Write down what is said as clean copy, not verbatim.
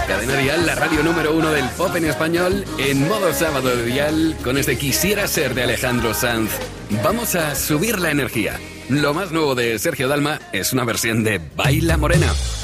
Cadena Dial, la radio número 1 del pop en español, en modo sábado de Dial, con este Quisiera ser de Alejandro Sanz. Vamos a subir la energía. Lo más nuevo de Sergio Dalma es una versión de Baila Morena.